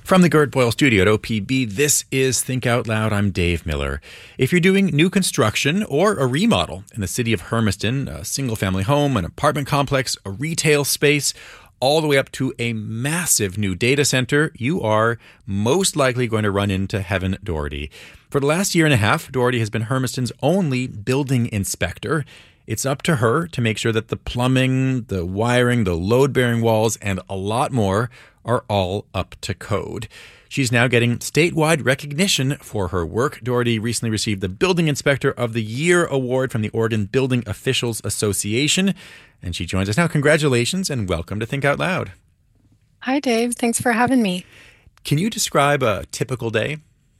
From the Gert Boyle studio at OPB, this is Think Out Loud. I'm Dave Miller. If you're doing new construction or a remodel in the city of Hermiston, a single-family home, an apartment complex, a retail space, all the way up to a massive new data center, you are most likely going to run into Heaven Doherty. For the last year and a half, Doherty has been Hermiston's only building inspector. It's up to her to make sure that the plumbing, the wiring, the load-bearing walls, and a lot more are all up to code. She's now getting statewide recognition for her work. Doherty recently received the Building Inspector of the Year award from the Oregon Building Officials Association, and she joins us now. Congratulations and welcome to Think Out Loud. Hi, Dave. Thanks for having me. Can you describe a typical day?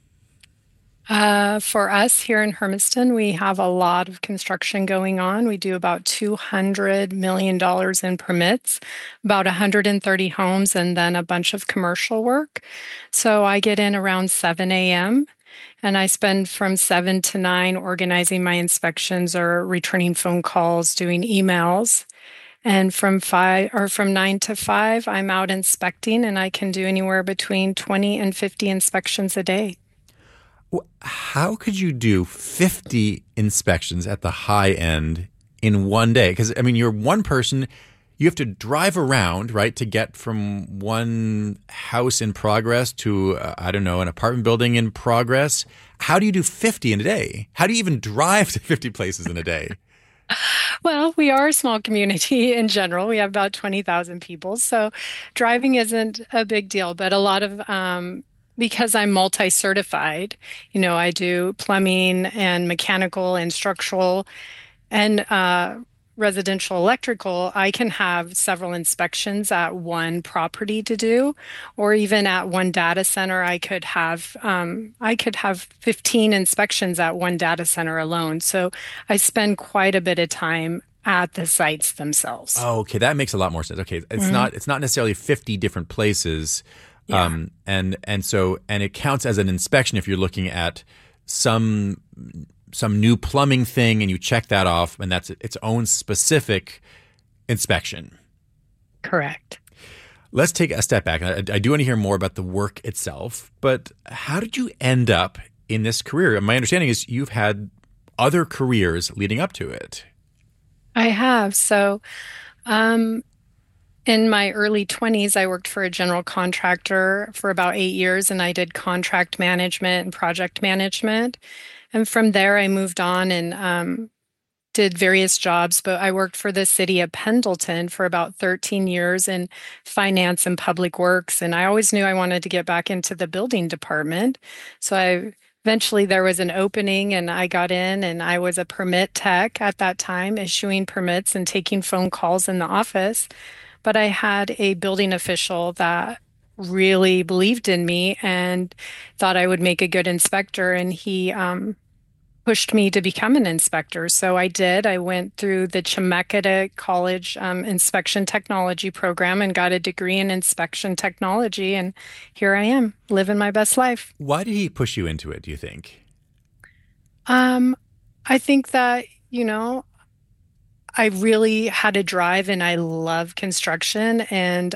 For us here in Hermiston, we have a lot of construction going on. We do about $200 million in permits, about 130 homes, and then a bunch of commercial work. So I get in around 7 a.m. and I spend from 7 to 9 organizing my inspections or returning phone calls, doing emails. And from 9 to 5, I'm out inspecting, and I can do anywhere between 20 and 50 inspections a day. How could you do 50 inspections at the high end in one day? Because, I mean, you're one person. You have to drive around, right, to get from one house in progress to, an apartment building in progress. How do you do 50 in a day? How do you even drive to 50 places in a day? Well, we are a small community in general. We have about 20,000 people. So driving isn't a big deal, but a lot of because I'm multi-certified, I do plumbing and mechanical and structural and residential electrical. I can have several inspections at one property to do, or even at one data center. I could have 15 inspections at one data center alone. So I spend quite a bit of time at the sites themselves. Oh, okay, that makes a lot more sense. Okay, it's not necessarily 50 different places. Yeah. And it counts as an inspection if you're looking at some new plumbing thing and you check that off, and that's its own specific inspection. Correct. Let's take a step back. I do want to hear more about the work itself, but how did you end up in this career? My understanding is you've had other careers leading up to it. I have. So, in my early 20s, I worked for a general contractor for about 8 years, and I did contract management and project management. And from there, I moved on and did various jobs, but I worked for the city of Pendleton for about 13 years in finance and public works. And I always knew I wanted to get back into the building department. So eventually there was an opening and I got in, and I was a permit tech at that time, issuing permits and taking phone calls in the office. But I had a building official that really believed in me and thought I would make a good inspector, and he pushed me to become an inspector. So I did. I went through the Chemeketa College inspection technology program and got a degree in inspection technology, and here I am, living my best life. Why did he push you into it, do you think? I think that, I really had a drive, and I love construction, and